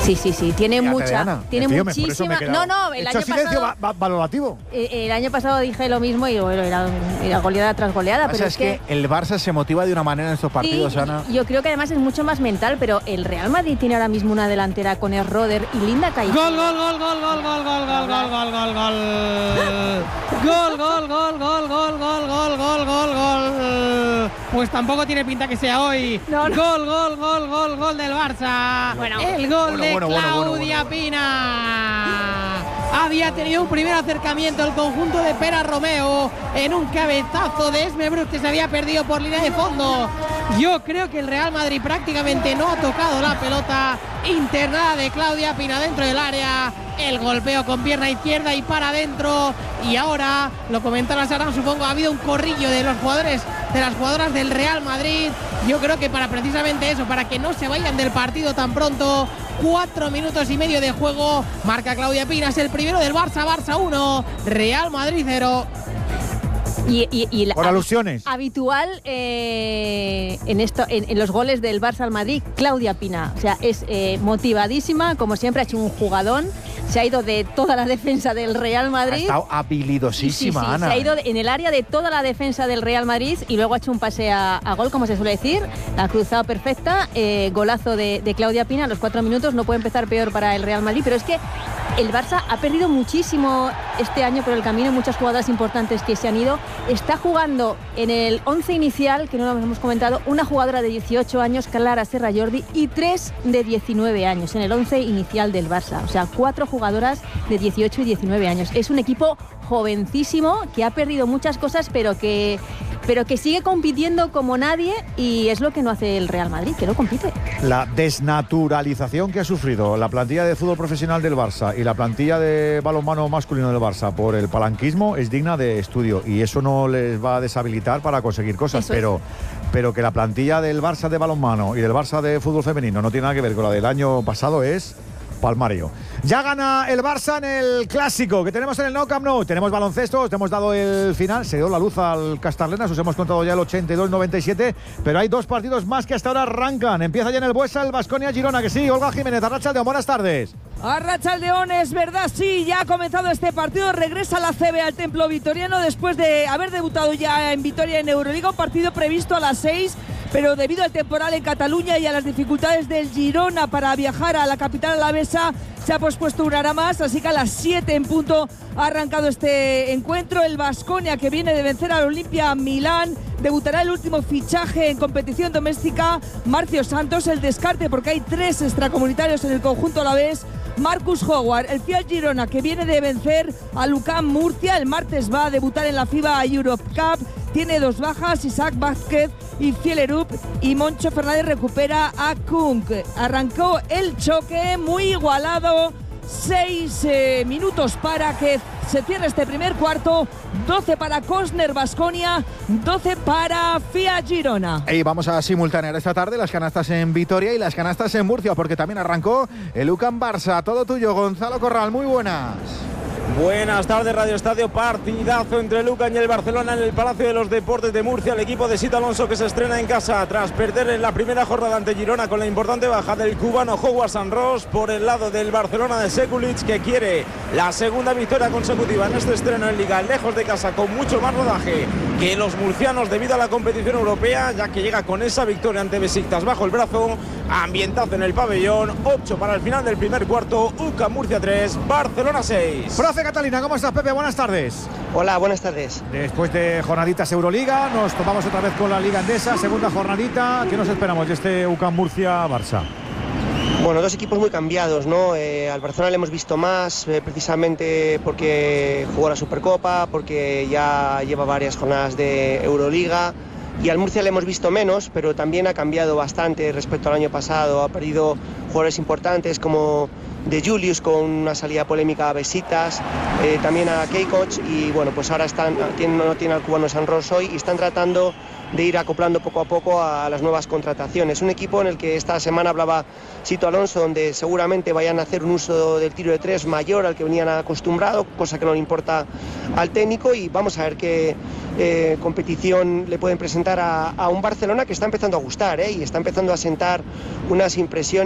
Sí, tiene mucha, tiene muchísima. No, el año silencio pasado valorativo. El año pasado dije lo mismo y bueno, era goleada tras goleada, pero es que el Barça se motiva de una manera en estos partidos, Ana. Yo creo que además es mucho más mental, pero el Real Madrid tiene ahora mismo una delantera con Schroeder y Linda Caicedo. Gol. Pues tampoco tiene pinta que sea hoy. Gol del Barça. El gol de Claudia Pina. Había tenido un primer acercamiento el conjunto de Pera Romeo en un cabezazo de Esme Bruch que se había perdido por línea de fondo. Yo creo que el Real Madrid prácticamente no ha tocado la pelota. Internada de Claudia Pina dentro del área. El golpeo con pierna izquierda y para adentro. Y ahora, lo comentaba Sara, supongo, ha habido un corrillo de los jugadores, de las jugadoras del Real Madrid. Yo creo que para precisamente eso, para que no se vayan del partido tan pronto. 4 minutos y medio de juego. Marca Claudia Pina, es el primero del Barça. Barça 1, Real Madrid 0. Y por alusiones. Habitual en los goles del Barça al Madrid, Claudia Pina. O sea, es motivadísima, como siempre, ha hecho un jugadón. Se ha ido de toda la defensa del Real Madrid. Ha estado habilidosísima, Ana. Se ha ido en el área de toda la defensa del Real Madrid y luego ha hecho un pase a gol, como se suele decir. La ha cruzado perfecta. Golazo de Claudia Pina a los 4 minutos. No puede empezar peor para el Real Madrid, pero es que el Barça ha perdido muchísimo este año por el camino. Muchas jugadoras importantes que se han ido. Está jugando en el 11 inicial, que no lo hemos comentado, una jugadora de 18 años, Clara Serra Jordi, y 3 de 19 años en el 11 inicial del Barça. O sea, 4 jugadoras de 18 y 19 años. Es un equipo jovencísimo que ha perdido muchas cosas, pero que sigue compitiendo como nadie, y es lo que no hace el Real Madrid, que no compite. La desnaturalización que ha sufrido la plantilla de fútbol profesional del Barça y la plantilla de balonmano masculino del Barça por el palanquismo es digna de estudio, y eso no les va a deshabilitar para conseguir cosas, pero que la plantilla del Barça de balonmano y del Barça de fútbol femenino no tiene nada que ver con la del año pasado es palmario. Ya gana el Barça en el clásico que tenemos en el Nou Camp Nou. Tenemos baloncesto, te hemos dado el final, se dio la luz al Castarlenas, os hemos contado ya el 82-97, pero hay 2 partidos más que hasta ahora arrancan. Empieza ya en el Buesa el Baskonia-Girona, que sí, Olga Jiménez, Arratsaldeon, buenas tardes. Arratsaldeon, es verdad, sí, ya ha comenzado este partido, regresa la CB al Templo Vitoriano después de haber debutado ya en Vitoria en Euroliga, un partido previsto a las 6, pero debido al temporal en Cataluña y a las dificultades del Girona para viajar a la capital alavesa, se ha pospuesto una hora más, así que a las 7 en punto ha arrancado este encuentro. El Baskonia, que viene de vencer al Olimpia Milán, debutará el último fichaje en competición doméstica, Marcio Santos. El descarte, porque hay 3 extracomunitarios en el conjunto alavés, Marcus Howard. El Fiat Girona, que viene de vencer a Lucán Murcia, el martes va a debutar en la FIBA Europe Cup. Tiene 2 bajas, Isaac Vázquez y Fielerup, y Moncho Fernández recupera a Kunk. Arrancó el choque muy igualado, 6 minutos para que se cierre este primer cuarto, 12 para Cosner Baskonia, 12 para Fiat Girona. Y vamos a simultanear esta tarde las canastas en Vitoria y las canastas en Murcia, porque también arrancó el UCAM Barça. Todo tuyo, Gonzalo Corral, muy buenas. Buenas tardes, Radio Estadio. Partidazo entre el UCAM y el Barcelona en el Palacio de los Deportes de Murcia. El equipo de Sito Alonso, que se estrena en casa tras perder en la primera jornada ante Girona con la importante baja del cubano Howard Sanros. Por el lado del Barcelona de Sekulic, que quiere la segunda victoria consecutiva en este estreno en Liga, lejos de casa, con mucho más rodaje que los murcianos debido a la competición europea, ya que llega con esa victoria ante Besiktas bajo el brazo. Ambientazo en el pabellón, 8 para el final del primer cuarto. UCAM Murcia 3, Barcelona 6. Profe Catalina, ¿cómo estás, Pepe? Buenas tardes. Hola, buenas tardes. Después de jornaditas Euroliga, nos tomamos otra vez con la Liga Endesa, segunda jornadita. ¿Qué nos esperamos de este UCAM Murcia-Barça? Bueno, 2 equipos muy cambiados, ¿no? Al Barcelona le hemos visto más, precisamente porque jugó la Supercopa, porque ya lleva varias jornadas de Euroliga. Y al Murcia le hemos visto menos, pero también ha cambiado bastante respecto al año pasado. Ha perdido jugadores importantes como De Julius, con una salida polémica a Besiktas, también a Keikoch, y bueno, pues ahora no tiene al cubano Sanros hoy, y están tratando de ir acoplando poco a poco a las nuevas contrataciones. Un equipo en el que esta semana hablaba Sito Alonso, donde seguramente vayan a hacer un uso del tiro de 3 mayor al que venían acostumbrados, cosa que no le importa al técnico, y vamos a ver qué competición le pueden presentar a un Barcelona que está empezando a gustar, y está empezando a sentar unas impresiones